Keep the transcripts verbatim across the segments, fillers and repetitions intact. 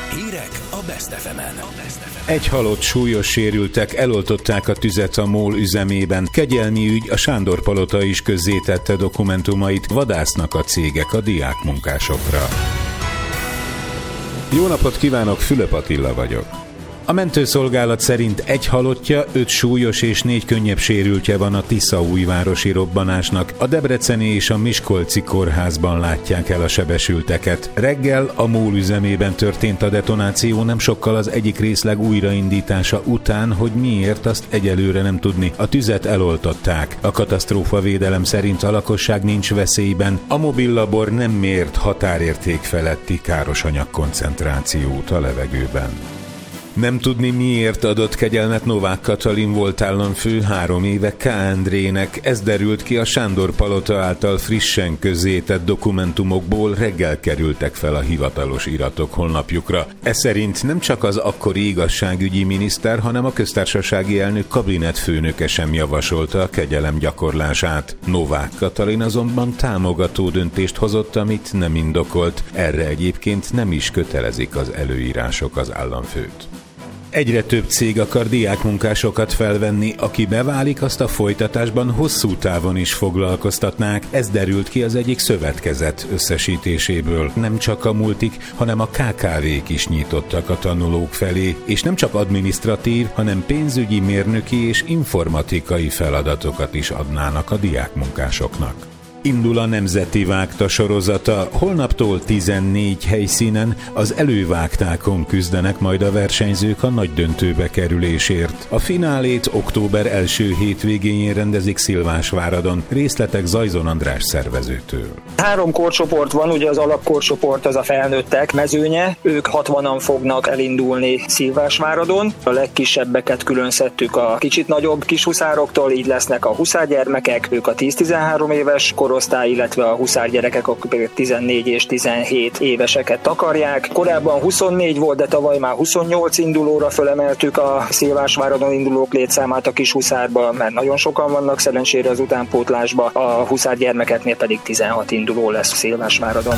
Hírek a Best ef emen. Egy halott, súlyos sérültek, eloltották a tüzet a MOL üzemében. Kegyelmi ügy, a Sándor Palota is közzétette dokumentumait, vadásznak a cégek a diákmunkásokra. Jó napot kívánok, Fülöp Attila vagyok. A mentőszolgálat szerint egy halottja, öt súlyos és négy könnyebb sérültje van a tiszaújvárosi robbanásnak. A debreceni és a miskolci kórházban látják el a sebesülteket. Reggel a MOL üzemében történt a detonáció, nem sokkal az egyik részleg újraindítása után, hogy miért, azt egyelőre nem tudni. A tüzet eloltották. A katasztrófavédelem szerint a lakosság nincs veszélyben. A mobillabor nem mért határérték feletti károsanyag koncentrációt a levegőben. Nem tudni miért adott kegyelmet Novák Katalin volt államfő három éve K. Endrének. Ez derült ki a Sándor Palota által frissen közzétett dokumentumokból, reggel kerültek fel a hivatalos iratok honlapjukra. Ez szerint nem csak az akkori igazságügyi miniszter, hanem a köztársasági elnök kabinetfőnöke sem javasolta a kegyelem gyakorlását. Novák Katalin azonban támogató döntést hozott, amit nem indokolt. Erre egyébként nem is kötelezik az előírások az államfőt. Egyre több cég akar diákmunkásokat felvenni, aki beválik, azt a folytatásban hosszú távon is foglalkoztatnák. Ez derült ki az egyik szövetkezet összesítéséből. Nem csak a multik, hanem a ká ká vék is nyitottak a tanulók felé, és nem csak adminisztratív, hanem pénzügyi, mérnöki és informatikai feladatokat is adnának a diákmunkásoknak. Indul a Nemzeti Vágta sorozata, holnaptól tizennégy helyszínen az elővágtákon küzdenek majd a versenyzők a nagy döntőbe kerülésért. A finálét október első hétvégén rendezik Szilvásváradon. Részletek Zajzon András szervezőtől. Három korcsoport van, ugye az alapkorcsoport az a felnőttek mezőnye, ők hatvanan fognak elindulni Szilvásváradon. A legkisebbeket külön szedtük a kicsit nagyobb kishuszároktól, így lesznek a huszárgyermekek, ők a tíz-tizenhárom éves korosztály, illetve a huszárgyerekek, akik tizennégy és tizenhét éveseket takarják. Korábban huszonnégy volt, de tavaly már huszonnyolc indulóra fölemeltük a Szilvásváradon indulók létszámát a kis huszárba, mert nagyon sokan vannak szerencsére az utánpótlásba, a huszárgyermekeknél pedig tizenhat induló lesz Szilvásváradon.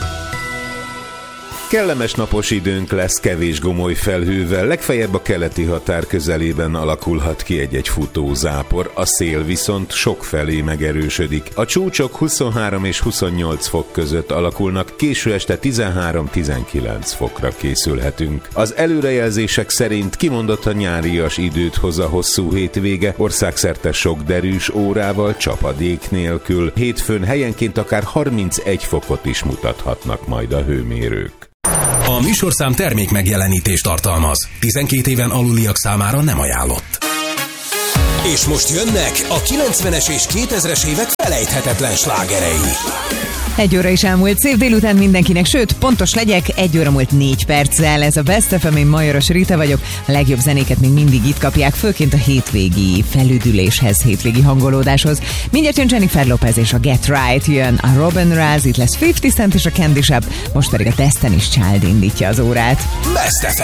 Kellemes napos időnk lesz, kevés gomoly felhővel, legfeljebb a keleti határ közelében alakulhat ki egy-egy futózápor, a szél viszont sokfelé megerősödik. A csúcsok huszonhárom és huszonnyolc fok között alakulnak, késő este tizenhárom-tizenkilenc fokra készülhetünk. Az előrejelzések szerint kimondottan nyárias időt hoz a hosszú hétvége, országszerte sok derűs órával, csapadék nélkül. Hétfőn helyenként akár harmincegy fokot is mutathatnak majd a hőmérők. A műsorszám termék megjelenítést tartalmaz. tizenkét éven aluliak számára nem ajánlott. És most jönnek a kilencvenes és kétezres évek felejthetetlen slágerei. Egy óra is elmúlt, szép délután mindenkinek, sőt, pontos legyek, egy óra múlt négy perccel. Ez a Best ef em, én Majoros Rita vagyok. A legjobb zenéket még mindig itt kapják, főként a hétvégi felüdüléshez, hétvégi hangolódáshoz. Mindjárt jön Jennifer Lopez és a Get Right, jön a Robin Raz, itt lesz fifty Cent és a Candy Shop, most pedig a Destiny's Child indítja az órát. Best ef em.